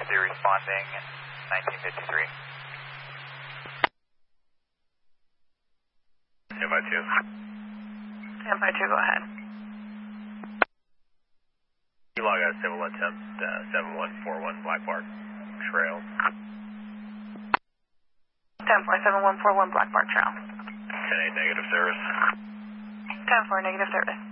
responding 1953. Standby 2. Standby 2, go ahead. You log out civil attempt 7141 Black Bark Trail. 10-4, 7141 Black Bark Trail. 10-8 negative service. 10-4 negative service.